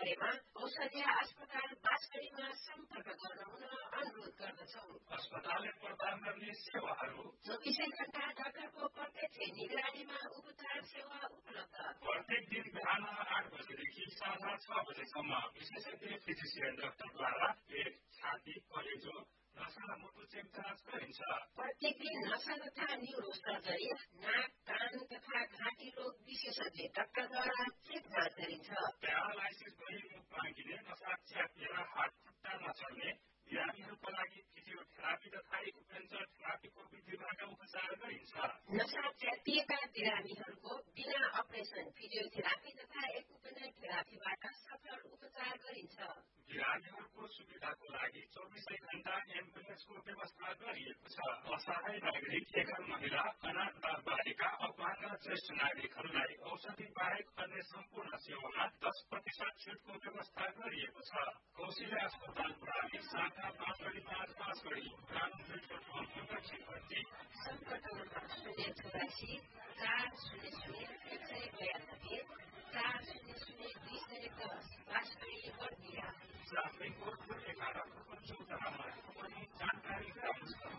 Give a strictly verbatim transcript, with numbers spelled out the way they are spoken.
परेमा औषधीय अस्पताल बाँसगढीमा सम्पर्क गर्न हुन अनुरोध गर्दछौँ। अस्पतालले प्रदान गर्ने सेवाहरू चौबिसै घण्टा डाक्टरको प्रत्यक्ष निगरानीमा उपचार सेवा उपलब्ध। प्रत्येक दिन बिहान आठ बजेदेखि साँझ छ बजेसम्म विशेषज्ञ फिजिसियन डाक्टरद्वारा पेट, छाती, कलेजो, नसा र मुटु चेक जाँच गरिन्छ। प्रत्येक दिन नसा तथा न्युरो सर्जरी, नाक, कान तथा घाँटी रोग विशेषज्ञ डाक्टरद्वारा चेक जाँच गरिन्छ। प्यारालाइसिस भई मुख बाँकिने, नसा च्यापिएर हात खुट्टा नचल्ने बिरामीहरूका लागि फिजियोथेरापी तथा एक्युपेन्चर थेरापीको विधिबाट उपचार गरिन्छ। नसा च्यापिएका बिरामीहरूको बिना अपरेसन फिजियोथेरापी तथा एक्युपेन्चर थेरापीबाट सफल उपचार गरिन्छ। बिरामीहरूको सुविधाको लागि चौबिसै घण्टा एम्बुलेन्सको व्यवस्था गरिएको छ। असहाय नागरिक, एघर महिला, अनाथ बालिका, अपाङ्ग ज्येष्ठ नागरिकहरूलाई औषधि बाहेक अन्य सम्पूर्ण सेवामा दस प्रतिशत छुटको व्यवस्था गरिएको छ। कौशल्या अस्पताल प्राली शाखा बाँसगढी पाँच बाँसगढी कानुन दक्षिण भर्ती सम्पर्क नम्बर शून्य चौरासी चार शून्य शून्य एक सय बयानब्बे